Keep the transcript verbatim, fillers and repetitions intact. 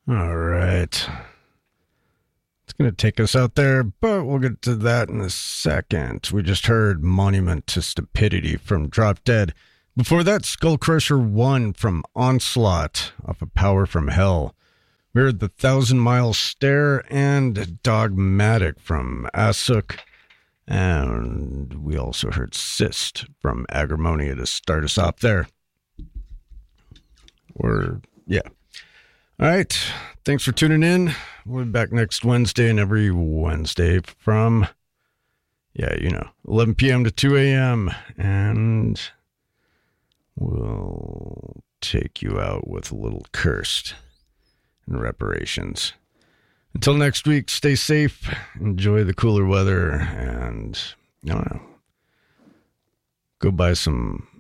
All right. It's going to take us out there, but we'll get to that in a second. We just heard Monument to Stupidity from Drop Dead. Before that, Skull Crusher one from Onslaught off of Power from Hell. We heard The Thousand Mile Stare and Dogmatic from Asuk. And we also heard Cyst from Agramonia to start us off there. Or, yeah. All right. Thanks for tuning in. We'll be back next Wednesday and every Wednesday from, yeah, you know, eleven p.m. to two a.m. And we'll take you out with a little Cursed and Reparations. Until next week, stay safe, enjoy the cooler weather, and, I don't know, go buy some